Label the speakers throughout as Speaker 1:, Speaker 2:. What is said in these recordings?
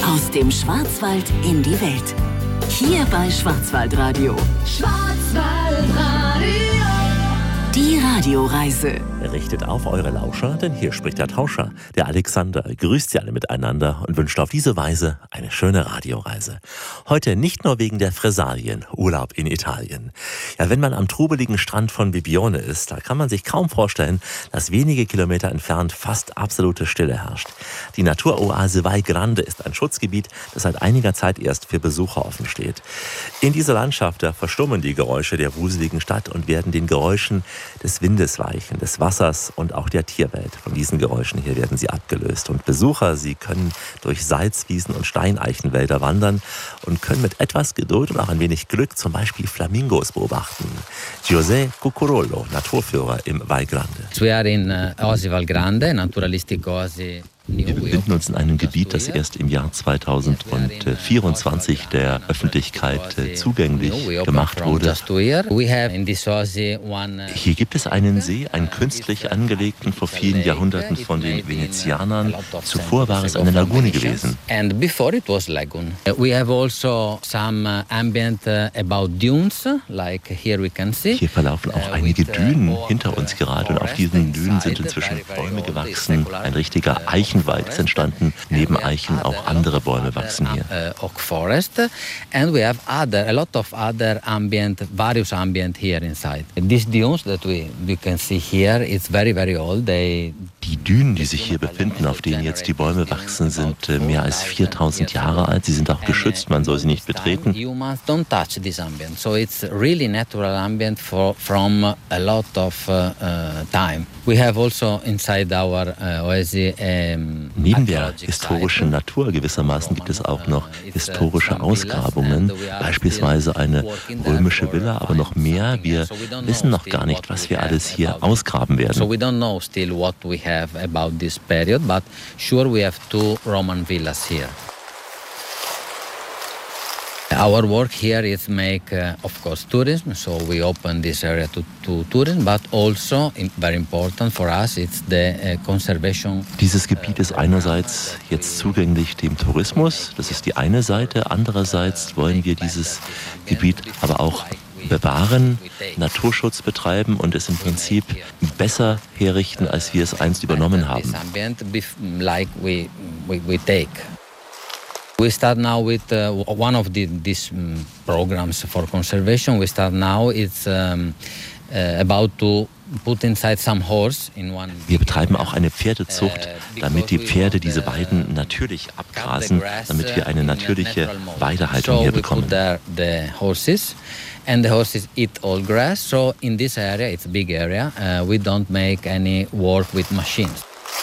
Speaker 1: Aus dem Schwarzwald in die Welt. Hier bei Schwarzwaldradio. Schwarzwaldradio. Die Radioreise.
Speaker 2: Richtet auf eure Lauscher, denn hier spricht der Tauscher, der Alexander. Grüßt sie alle miteinander und wünscht auf diese Weise eine schöne Radioreise. Heute nicht nur wegen der Fressalien, Urlaub in Italien. Ja, wenn man am trubeligen Strand von Bibbione ist, da kann man sich kaum vorstellen, dass wenige Kilometer entfernt fast absolute Stille herrscht. Die Naturoase Val Grande ist ein Schutzgebiet, das seit einiger Zeit erst für Besucher offen steht. In dieser Landschaft, da verstummen die Geräusche der wuseligen Stadt und werden den Geräuschen des Windes weichen, des Wassers und auch der Tierwelt. Von diesen Geräuschen hier werden sie abgelöst. Und Besucher, sie können durch Salzwiesen und Steineichenwälder wandern und können mit etwas Geduld und auch ein wenig Glück zum Beispiel Flamingos beobachten. José Cucurullo, Naturführer im Val Grande.
Speaker 3: We are in Oasi Val Grande, naturalistic oasi.
Speaker 2: Wir befinden uns in einem Gebiet, das erst im Jahr 2024 der Öffentlichkeit zugänglich gemacht wurde. Hier gibt es einen See, einen künstlich angelegten vor vielen Jahrhunderten von den Venezianern. Zuvor war es eine Lagune gewesen. Hier verlaufen auch einige Dünen hinter uns gerade und auf diesen Dünen sind inzwischen Bäume gewachsen, ein richtiger Eichenwald ist entstanden. Neben Eichen auch andere Bäume wachsen hier.
Speaker 3: Oak forest, and we have a lot of other various ambient here inside. These dunes that you can see here, it's very, very old.
Speaker 2: Die Dünen, die sich hier befinden, auf denen jetzt die Bäume wachsen, sind mehr als 4000 Jahre alt. Sie sind auch geschützt, man soll sie nicht betreten.
Speaker 3: Humans don't touch this ambient, so it's really natural ambient from a lot of time. We have also inside our oasis.
Speaker 2: Neben der historischen Natur gewissermaßen gibt es auch noch historische Ausgrabungen, beispielsweise eine römische Villa, aber noch mehr. Wir wissen noch gar nicht, was wir alles hier ausgraben werden.
Speaker 3: So we don't know still what we have about this period, but sure we have 2 Roman villas here. Our work here is make, of course, tourism. So we open this area to tourism, but also, very important for us, it's the conservation.
Speaker 2: Dieses Gebiet ist einerseits jetzt zugänglich dem Tourismus, das ist die eine Seite. Andererseits wollen wir dieses Gebiet aber auch bewahren, Naturschutz betreiben und es im Prinzip besser herrichten, als wir es einst übernommen haben.
Speaker 3: We start now with one of these programs for conservation. We start now, it's about to put inside some horse in one.
Speaker 2: Wir betreiben auch eine Pferdezucht, damit die Pferde diese Weiden natürlich abgrasen, damit wir eine natürliche Weidehaltung hier bekommen.
Speaker 3: The horses. And the horses eat all grass. So in this area, it's a big area, we don't make any work with machines.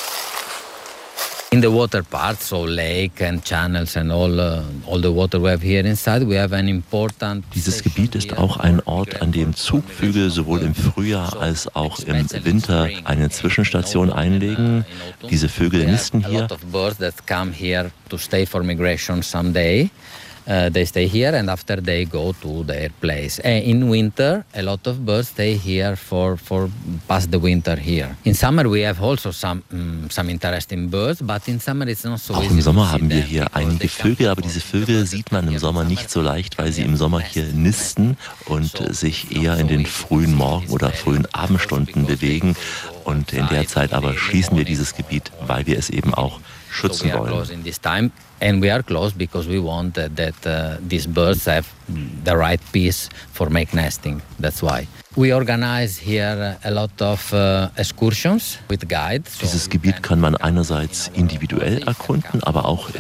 Speaker 3: In the water part, so lake and channels and all the water we have here inside, we have an important.
Speaker 2: Dieses Gebiet ist auch ein Ort, an dem Zugvögel sowohl im Frühjahr als auch im Winter eine Zwischenstation einlegen. Diese Vögel nisten hier.
Speaker 3: A lot of birds that come here to stay for migration someday. They stay here and after they go to their place. In winter, a lot of birds stay here for past the winter here. In summer we have also some interesting birds, but in summer it's not so easy.
Speaker 2: Auch im Sommer haben wir hier einige Vögel, aber diese Vögel sieht man im Sommer nicht so leicht, weil sie im Sommer hier nisten und sich eher in den frühen Morgen- oder frühen Abendstunden bewegen. Und in der Zeit aber schließen wir dieses Gebiet, weil wir es eben auch schützen wollen.
Speaker 3: And we are close because we want that these birds have the right piece for make nesting. That's why. We organize here a lot of excursions with guides.
Speaker 2: Dieses Gebiet kann man einerseits individuell erkunden, aber auch